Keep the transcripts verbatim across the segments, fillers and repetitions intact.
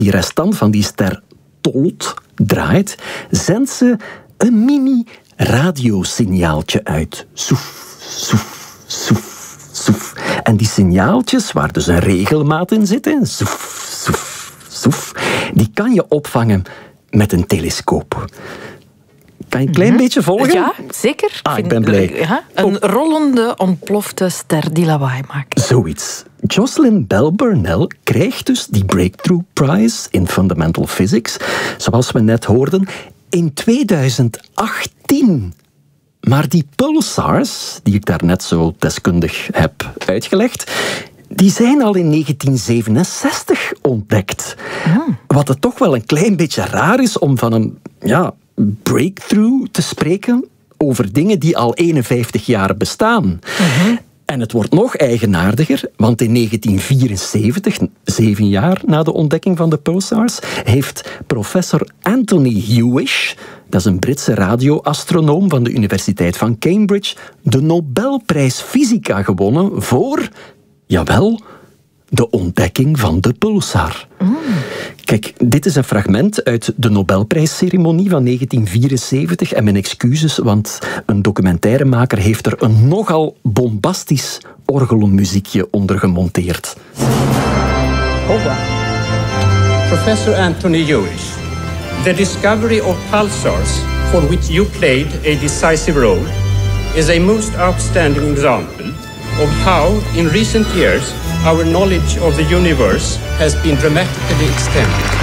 die restant van die ster Tolt draait, zendt ze een mini-radiosignaaltje uit. Soef, soef, soef, soef. En die signaaltjes, waar dus een regelmaat in zit, soef, soef, soef, die kan je opvangen met een telescoop. Kan je een klein mm-hmm. beetje volgen? Ja, zeker. Ah, ik ben blij. Ja, een oh. rollende, ontplofte ster die lawaai maakt. Zoiets. Jocelyn Bell Burnell krijgt dus die Breakthrough Prize in Fundamental Physics, zoals we net hoorden, in tweeduizend achttien. Maar die pulsars, die ik daarnet zo deskundig heb uitgelegd, die zijn al in negentien zevenenzestig ontdekt. Mm. Wat het toch wel een klein beetje raar is om van een ja, breakthrough te spreken over dingen die al eenenvijftig jaar bestaan. Mm-hmm. En het wordt nog eigenaardiger, want in negentien vierenzeventig, zeven jaar na de ontdekking van de pulsars, heeft professor Anthony Hewish, dat is een Britse radioastronoom van de Universiteit van Cambridge, de Nobelprijs Fysica gewonnen voor, jawel, de ontdekking van de pulsar. Mm. Kijk, dit is een fragment uit de Nobelprijsceremonie van negentien vierenzeventig. En mijn excuses, want een documentairemaker heeft er een nogal bombastisch orgelmuziekje onder gemonteerd. Over. Professor Anthony Hewish, the discovery of pulsars, for which you played a decisive role, is a most outstanding example of how, in recent years, our knowledge of the universe has been dramatically extended.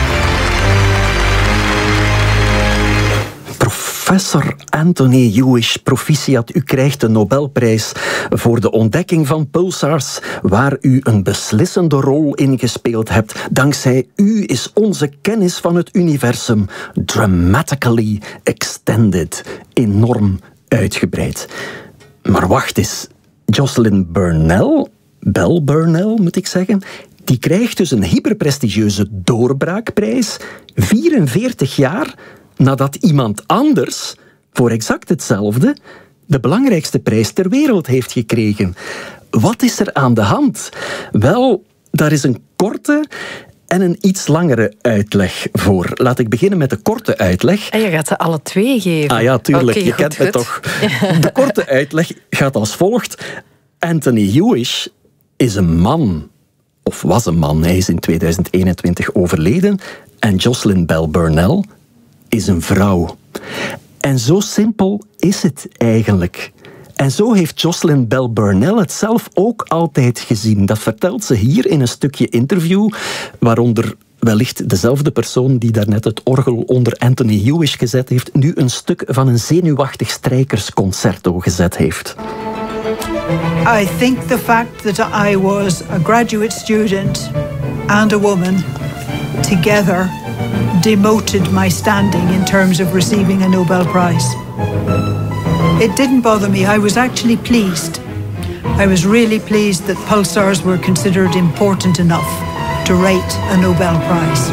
Professor Anthony Hewish, proficiat, u krijgt de Nobelprijs voor de ontdekking van pulsars, waar u een beslissende rol in gespeeld hebt. Dankzij u is onze kennis van het universum dramatically extended, enorm uitgebreid. Maar wacht eens, Jocelyn Burnell, Bell Burnell moet ik zeggen, die krijgt dus een hyperprestigieuze doorbraakprijs vierenveertig jaar nadat iemand anders voor exact hetzelfde de belangrijkste prijs ter wereld heeft gekregen. Wat is er aan de hand? Wel, daar is een korte en een iets langere uitleg voor. Laat ik beginnen met de korte uitleg. En je gaat ze alle twee geven. Ah ja, tuurlijk. Okay, je kent me toch. De korte uitleg gaat als volgt. Anthony Hewish is een man, of was een man, hij is in tweeduizend eenentwintig overleden, en Jocelyn Bell Burnell is een vrouw. En zo simpel is het eigenlijk. En zo heeft Jocelyn Bell Burnell het zelf ook altijd gezien. Dat vertelt ze hier in een stukje interview, waaronder wellicht dezelfde persoon die daarnet het orgel onder Anthony Hewish gezet heeft, nu een stuk van een zenuwachtig strijkersconcerto gezet heeft. I think the fact that I was a graduate student and a woman together demoted my standing in terms of receiving a Nobel Prize. It didn't bother me. I was actually pleased. I was really pleased that pulsars were considered important enough to rate a Nobel Prize.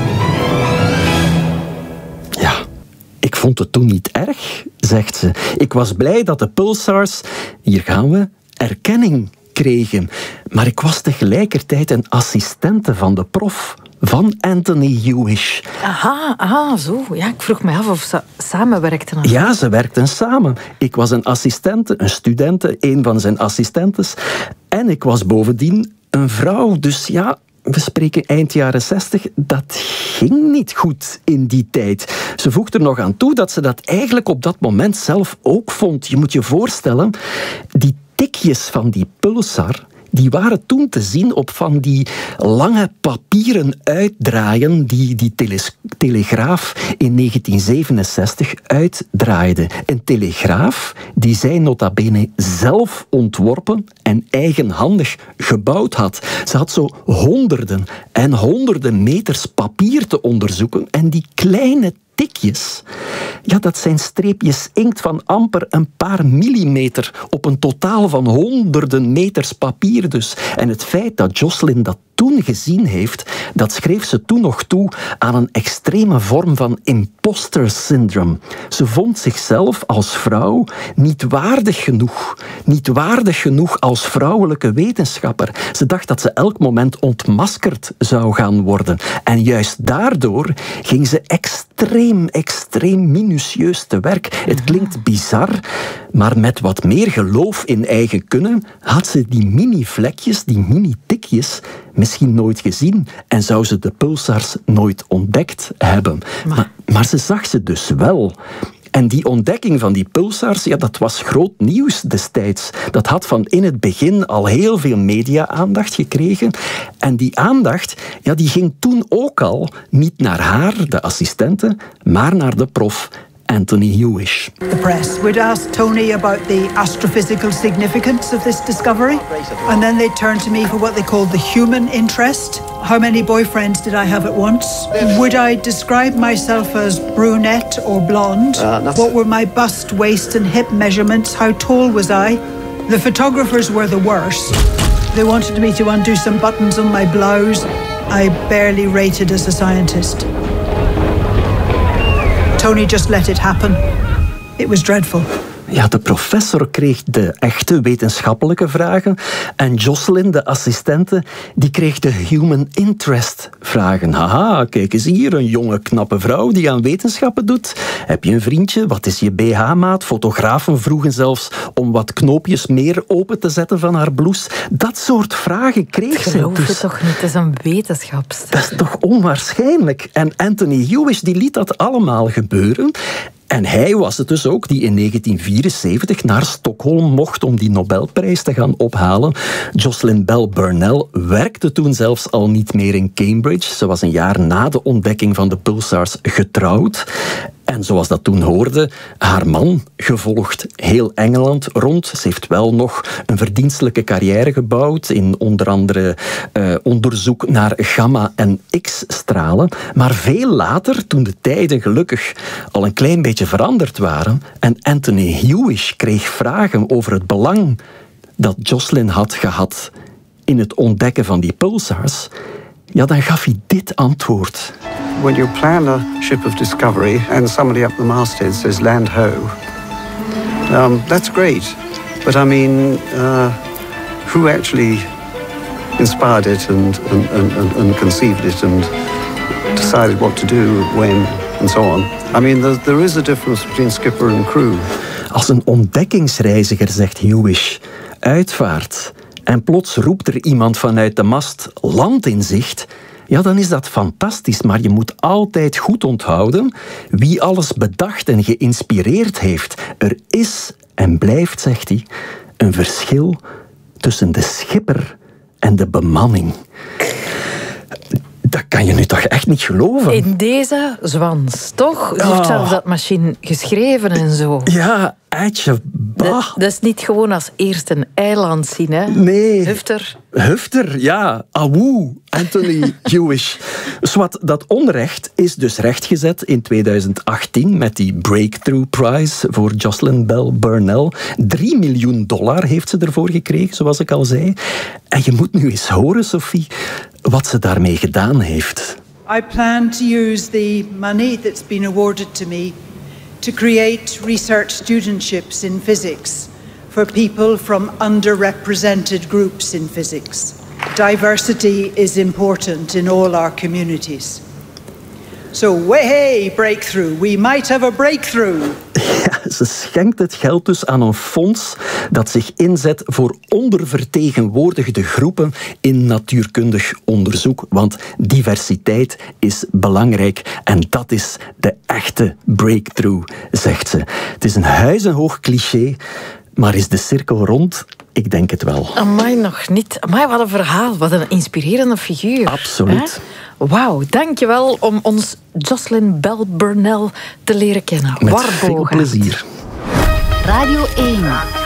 Ja, ik vond het toen niet erg, zegt ze. Ik was blij dat de pulsars, hier gaan we, erkenning kregen. Maar ik was tegelijkertijd een assistente van de prof van Anthony Hewish. Aha, aha, zo. Ja, ik vroeg me af of ze samenwerkten. Ja, ze werkten samen. Ik was een assistente, een studente, een van zijn assistentes. En ik was bovendien een vrouw. Dus ja, we spreken eind jaren zestig. Dat ging niet goed in die tijd. Ze voegt er nog aan toe dat ze dat eigenlijk op dat moment zelf ook vond. Je moet je voorstellen, die tikjes van die pulsar, die waren toen te zien op van die lange papieren uitdraaien die die teles- telegraaf in negentien zevenenzestig uitdraaide. Een telegraaf die zij nota bene zelf ontworpen en eigenhandig gebouwd had. Ze had zo honderden en honderden meters papier te onderzoeken en die kleine mini-tikjes, ja, dat zijn streepjes inkt van amper een paar millimeter op een totaal van honderden meters papier dus. En het feit dat Jocelyn dat toen gezien heeft, dat schreef ze toen nog toe aan een extreme vorm van imposter syndrome. Ze vond zichzelf als vrouw niet waardig genoeg. Niet waardig genoeg als vrouwelijke wetenschapper. Ze dacht dat ze elk moment ontmaskerd zou gaan worden. En juist daardoor ging ze extreem, extreem minutieus te werk. Het klinkt bizar, maar met wat meer geloof in eigen kunnen had ze die mini-vlekjes, die mini-tikjes misschien nooit gezien en zou ze de pulsars nooit ontdekt hebben. Maar, maar, maar ze zag ze dus wel. En die ontdekking van die pulsars, ja, dat was groot nieuws destijds. Dat had van in het begin al heel veel media-aandacht gekregen. En die aandacht, ja, die ging toen ook al niet naar haar, de assistente, maar naar de prof Anthony Hewish. The press would ask Tony about the astrophysical significance of this discovery, and then they'd turn to me for what they called the human interest. How many boyfriends did I have at once? Would I describe myself as brunette or blonde? Uh, what were my bust, waist and hip measurements? How tall was I? The photographers were the worst. They wanted me to undo some buttons on my blouse. I barely rated as a scientist. Tony just let it happen. It was dreadful. Ja, de professor kreeg de echte wetenschappelijke vragen en Jocelyn, de assistente, die kreeg de human interest vragen. Haha, kijk eens hier, een jonge, knappe vrouw die aan wetenschappen doet. Heb je een vriendje? Wat is je B H-maat? Fotografen vroegen zelfs om wat knoopjes meer open te zetten van haar blouse. Dat soort vragen kreeg ze. Geloof je dus. toch niet? Het is een wetenschapster. Dat is toch onwaarschijnlijk? En Anthony Hewish die liet dat allemaal gebeuren. En hij was het dus ook die in negentien vierenzeventig naar Stockholm mocht om die Nobelprijs te gaan ophalen. Jocelyn Bell Burnell werkte toen zelfs al niet meer in Cambridge. Ze was een jaar na de ontdekking van de pulsars getrouwd. En zoals dat toen hoorde, haar man gevolgd heel Engeland rond. Ze heeft wel nog een verdienstelijke carrière gebouwd in onder andere uh, onderzoek naar gamma- en X-stralen. Maar veel later, toen de tijden gelukkig al een klein beetje veranderd waren en Anthony Hewish kreeg vragen over het belang dat Jocelyn had gehad in het ontdekken van die pulsars, ja, dan gaf hij dit antwoord. When you plan a ship of discovery and somebody up the masthead says land ho, um, that's great. But I mean, uh, who actually inspired it and, and, and, and conceived it and decided what to do, when, and so on? I mean, there, there is a difference between skipper and crew. Als een ontdekkingsreiziger, zegt Hewish, uitvaart en plots roept er iemand vanuit de mast land in zicht, ja, dan is dat fantastisch, maar je moet altijd goed onthouden wie alles bedacht en geïnspireerd heeft. Er is en blijft, zegt hij, een verschil tussen de schipper en de bemanning. Dat kan je nu toch echt niet geloven? In deze zwans, toch? Ze heeft Oh. zelfs dat machine geschreven en zo. Ja, eitje, bah. Dat, dat is niet gewoon als eerst een eiland zien, hè? Nee. Hufter. Hufter, ja. Awoe, Anthony Hewish. Zwat, dat onrecht is dus rechtgezet in tweeduizend achttien met die Breakthrough Prize voor Jocelyn Bell Burnell. Drie miljoen dollar heeft ze ervoor gekregen, zoals ik al zei. En je moet nu eens horen, Sophie, wat ze daarmee gedaan heeft. I plan to use the money that's been awarded to me to create research studentships in physics for people from underrepresented groups in physics. Diversity is important in all our communities. So, hey, breakthrough. We might have a breakthrough. Ja, ze schenkt het geld dus aan een fonds dat zich inzet voor ondervertegenwoordigde groepen in natuurkundig onderzoek. Want diversiteit is belangrijk en dat is de echte breakthrough, zegt ze. Het is een huizenhoog cliché, maar is de cirkel rond? Ik denk het wel. Amai, nog niet. Amai, wat een verhaal. Wat een inspirerende figuur. Absoluut. Hè? Wauw, dankjewel om ons Jocelyn Bell Burnell te leren kennen. Met Warboga. veel plezier. Radio één.